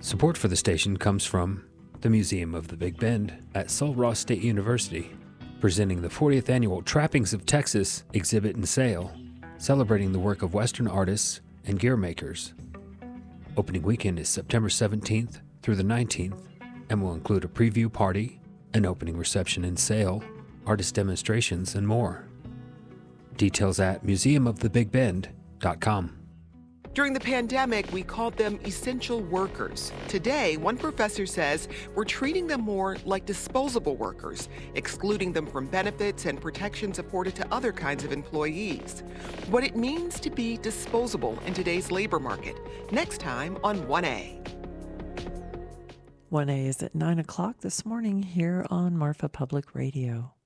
Support for the station comes from the Museum of the Big Bend at Sul Ross State University, presenting the 40th annual Trappings of Texas exhibit and sale, celebrating the work of Western artists and gear makers. Opening weekend is September 17th through the 19th and will include a preview party, an opening reception and sale, artist demonstrations, and more. Details at museumofthebigbend.com. During the pandemic, we called them essential workers. Today, one professor says we're treating them more like disposable workers, excluding them from benefits and protections afforded to other kinds of employees. What it means to be disposable in today's labor market. Next time on 1A. 1A is at 9 o'clock this morning here on Marfa Public Radio.